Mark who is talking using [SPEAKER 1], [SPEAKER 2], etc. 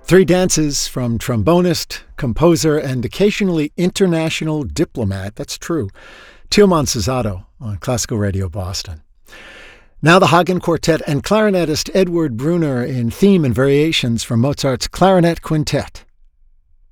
[SPEAKER 1] Three dances from trombonist, composer, and occasionally international diplomat, that's true, Tilman Susato on Classical Radio Boston. Now the Hagen Quartet and clarinetist Edward Brunner in theme and variations from Mozart's Clarinet Quintet.